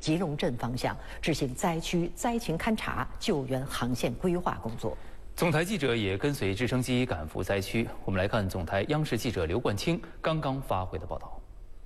吉隆镇方向，执行灾区灾情勘察、救援航线规划工作。 总台记者也跟随直升机赶赴灾区。我们来看总台央视记者刘冠清刚刚发回的报道。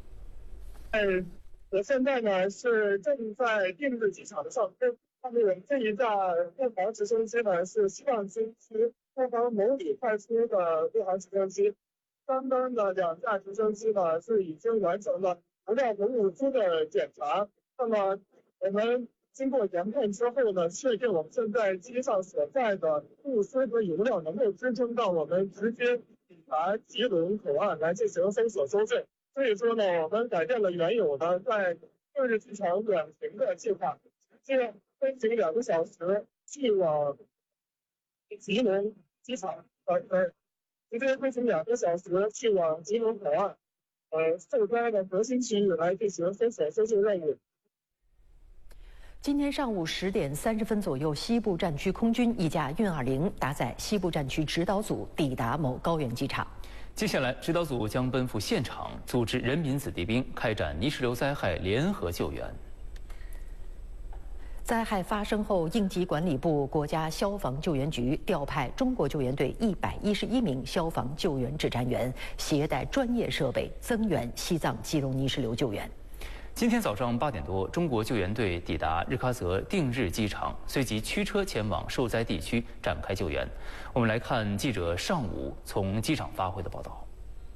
我现在呢是正在定日机场的上空，上面这一架护航直升机呢是西藏军区护航某里派出的护航直升机。刚刚的2架直升机呢是已经完成了燃料和物资的检查。那么我们经过研判之后呢，确定我们现在机上所在的物资和油料能够支撑到我们直接抵达吉隆口岸来进行搜索搜证。所以说呢，我们改变了原有的在定日机场远行的计划，直接飞行2个小时去往吉隆机场，直接飞行2个小时去往吉隆口岸，受灾的核心区域来进行搜索搜救任务。 今天上午10点30分左右，西部战区空军一架运20搭载西部战区指导组抵达某高原机场。 接下来，指导组将奔赴现场，组织人民子弟兵开展泥石流灾害联合救援。 灾害发生后，应急管理部、国家消防救援局调派中国救援队111名消防救援指战员，携带专业设备增援西藏吉隆泥石流救援。 今天早上8点多，中国救援队抵达日喀则定日机场，随即驱车前往受灾地区展开救援。我们来看记者上午从机场发回的报道。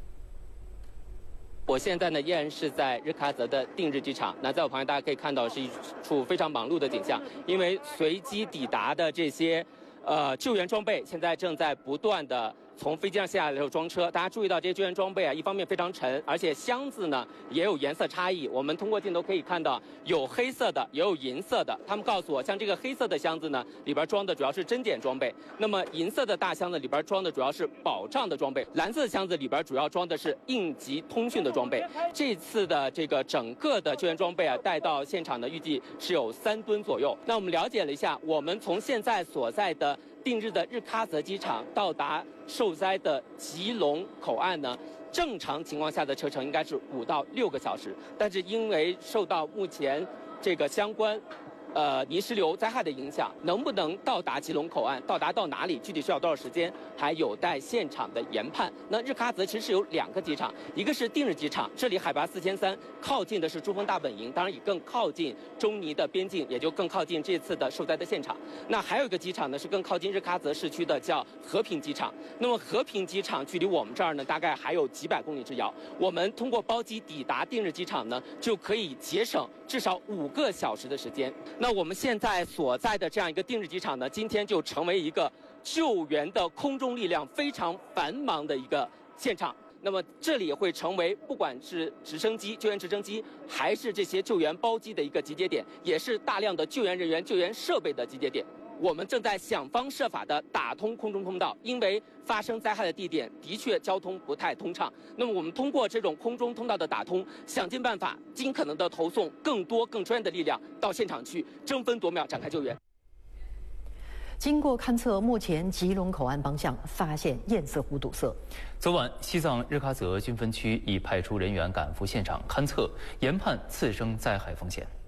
我现在呢依然是在日喀则的定日机场。那在我旁边，大家可以看到是一处非常忙碌的景象，因为随机抵达的这些救援装备，现在正在不断的从飞机上下来的时候装车。大家注意到这些救援装备啊，一方面非常沉，而且箱子呢也有颜色差异。我们通过镜头可以看到，有黑色的，也有银色的。他们告诉我，像这个黑色的箱子呢，里边装的主要是侦检装备；那么银色的大箱子里边装的主要是保障的装备；蓝色的箱子里边主要装的是应急通讯的装备。这次的这个整个的救援装备啊，带到现场呢，预计是有3吨左右。那我们了解了一下，我们从现在所在的定日的日喀则机场到达受灾的吉隆口岸呢，正常情况下的车程应该是5到6个小时，但是因为受到目前这个相关泥石流灾害的影响，能不能到达吉隆口岸，到达到哪里，具体需要多少时间，还有待现场的研判。那日喀则其实是有2个机场，一个是定日机场，这里海拔4300，靠近的是珠峰大本营，当然也更靠近中尼的边境，也就更靠近这次的受灾的现场。那还有一个机场呢，是更靠近日喀则市区的，叫和平机场。那么和平机场距离我们这儿呢，大概还有几百公里之遥。我们通过包机抵达定日机场呢，就可以节省至少5个小时的时间。那我们现在所在的这样一个定日机场呢，今天就成为一个救援的空中力量非常繁忙的一个现场。那么这里也会成为不管是直升机、救援直升机，还是这些救援包机的一个集结点，也是大量的救援人员、救援设备的集结点。我们正在想方设法的打通空中通道，因为发生灾害的地点的确交通不太通畅。那么我们通过这种空中通道的打通，想尽办法尽可能的投送更多更专业的力量到现场去，争分夺秒展开救援。 经过勘测，目前吉隆口岸方向发现堰塞湖堵塞。 昨晚，西藏日喀则军分区已派出人员赶赴现场勘测，研判次生灾害风险。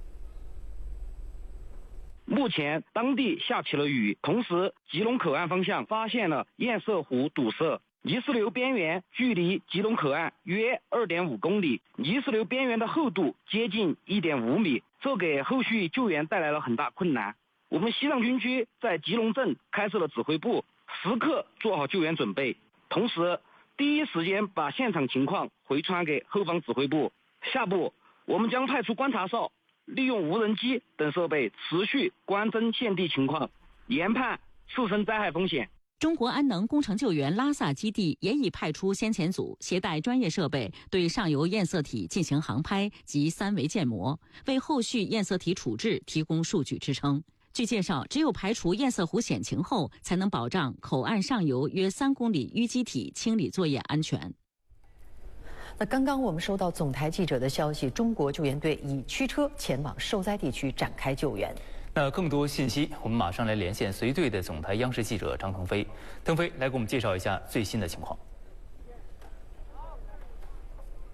目前当地下起了雨，同时吉隆口岸方向发现了堰塞湖堵塞，泥石流边缘距离吉隆口岸约2.5公里，泥石流边缘的厚度接近1.5米，这给后续救援带来了很大困难。我们西藏军区在吉隆镇开设了指挥部，时刻做好救援准备，同时第一时间把现场情况回传给后方指挥部。下步我们将派出观察哨，利用无人机等设备持续观侦现地情况，研判次生灾害风险。 中国安能工程救援拉萨基地也已派出先遣组，携带专业设备对上游堰塞体进行航拍及3维建模，为后续堰塞体处置提供数据支撑。据介绍，只有排除堰塞湖险情后，才能保障口岸上游约3公里淤积体清理作业安全。 那刚刚我们收到总台记者的消息，中国救援队已驱车前往受灾地区展开救援。 那更多信息，我们马上来连线随队的总台央视记者张腾飞。腾飞来给我们介绍一下最新的情况。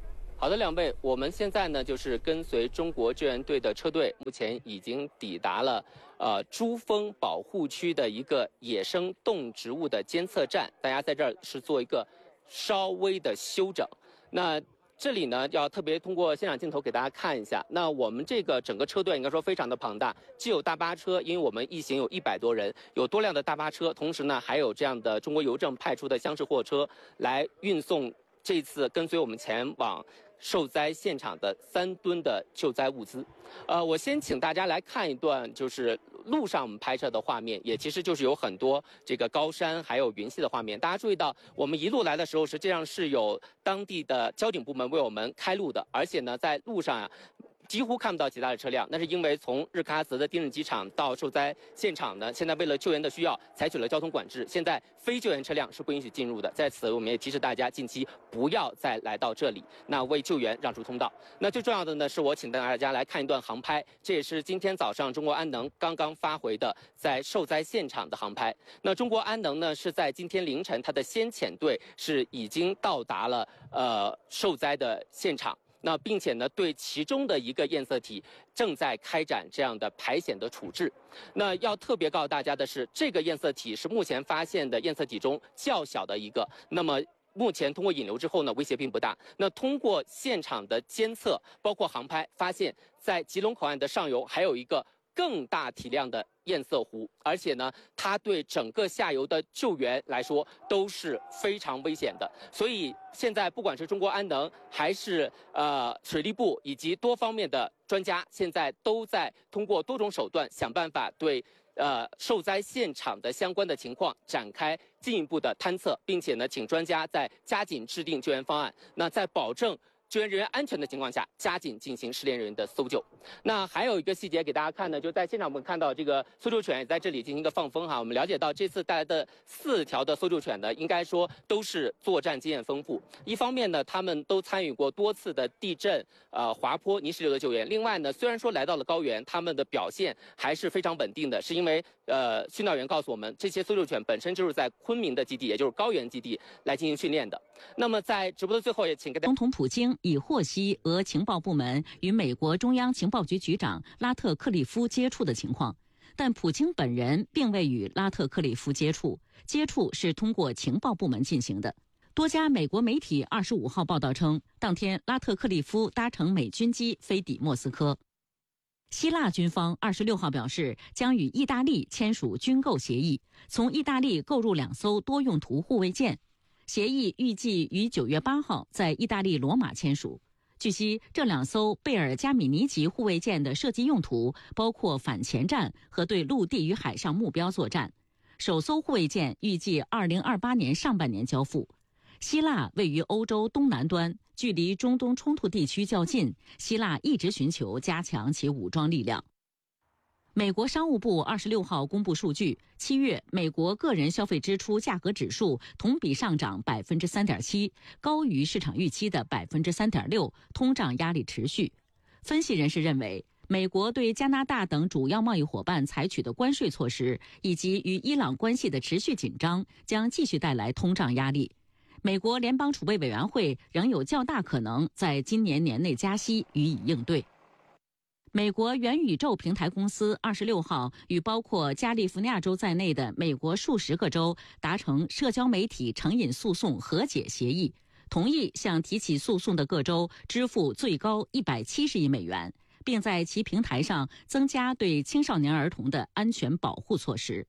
好的，两位，我们现在呢就是跟随中国救援队的车队，目前已经抵达了珠峰保护区的一个野生动植物的监测站，大家在这儿是做一个稍微的休整。那这里呢，要特别通过现场镜头给大家看一下。那我们这个整个车队应该说非常的庞大，既有大巴车，因为我们一行有100多人，有多辆的大巴车，同时呢还有这样的中国邮政派出的厢式货车来运送这次跟随我们前往受灾现场的3吨的救灾物资。我先请大家来看一段就是路上我们拍摄的画面，也其实就是有很多这个高山还有云系的画面。大家注意到，我们一路来的时候，实际上是有当地的交警部门为我们开路的，而且呢，在路上啊，几乎看不到其他的车辆，那是因为从日喀则的丁日机场到受灾现场呢，现在为了救援的需要，采取了交通管制，现在非救援车辆是不允许进入的。在此，我们也提示大家，近期不要再来到这里，那为救援让出通道。那最重要的呢，是我请大家来看一段航拍，这也是今天早上中国安能刚刚发回的在受灾现场的航拍。那中国安能呢，是在今天凌晨，它的先遣队是已经到达了受灾的现场。那并且呢，对其中的一个验色体正在开展这样的排险的处置。那要特别告诉大家的是，这个验色体是目前发现的验色体中较小的一个。那么目前通过引流之后呢，威胁并不大。那通过现场的监测，包括航拍，发现在吉隆口岸的上游还有一个更大体量的堰塞湖，而且呢，它对整个下游的救援来说都是非常危险的。所以现在不管是中国安能，还是水利部以及多方面的专家，现在都在通过多种手段想办法对受灾现场的相关的情况展开进一步的探测，并且呢，请专家在加紧制定救援方案。那在保证救援人员安全的情况下，加紧进行失联人员的搜救。那还有一个细节给大家看呢，就在现场我们看到这个搜救犬也在这里进行一个放风哈。我们了解到这次带来的4条的搜救犬呢，应该说都是作战经验丰富。一方面呢，他们都参与过多次的地震、滑坡、泥石流的救援。另外呢，虽然说来到了高原，他们的表现还是非常稳定的，是因为训导员告诉我们，这些搜救犬本身就是在昆明的基地，也就是高原基地来进行训练的。那么在直播的最后，也请给大家。 总统普京已获悉俄情报部门与美国中央情报局局长拉特克利夫接触的情况，但普京本人并未与拉特克利夫接触，接触是通过情报部门进行的。多家美国媒体25号报道称，当天拉特克利夫搭乘美军机飞抵莫斯科。希腊军方26号表示，将与意大利签署军购协议，从意大利购入2艘多用途护卫舰。协议预计于9月8号在意大利罗马签署。据悉，这2艘贝尔加米尼级护卫舰的设计用途包括反潜战和对陆地与海上目标作战。首艘护卫舰预计2028年上半年交付。希腊位于欧洲东南端，距离中东冲突地区较近，希腊一直寻求加强其武装力量。美国商务部26号公布数据，7月美国个人消费支出价格指数同比上涨 3.7%， 高于市场预期的 3.6%， 通胀压力持续。分析人士认为，美国对加拿大等主要贸易伙伴采取的关税措施，以及与伊朗关系的持续紧张，将继续带来通胀压力。美国联邦储备委员会仍有较大可能在今年年内加息予以应对。美国元宇宙平台公司26号与包括加利福尼亚州在内的美国数十个州达成社交媒体成瘾诉讼和解协议，同意向提起诉讼的各州支付最高170亿美元，并在其平台上增加对青少年儿童的安全保护措施。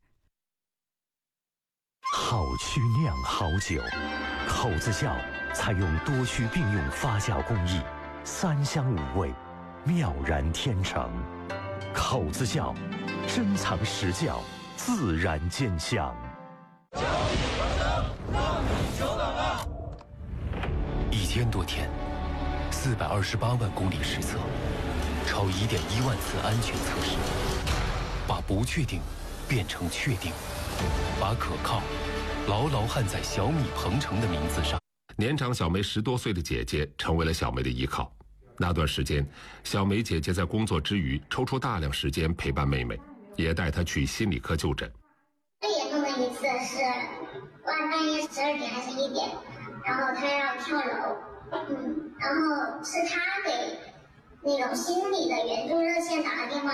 好曲酿好酒，口子窖采用多区并用发酵工艺，3香5味，妙然天成。口子窖，珍藏实窖，自然见香。1000多天，428万公里实测，超1.1万次安全测试，把不确定变成确定，把可靠牢牢焊在小米鹏程的名字上。 年长小梅10多岁的姐姐成为了小梅的依靠。那段时间，小梅姐姐在工作之余抽出大量时间陪伴妹妹，也带她去心理科就诊。 最严重的一次是半夜12点还是1点，然后她要跳楼，然然后是他给那种心理的援助热线打了电话。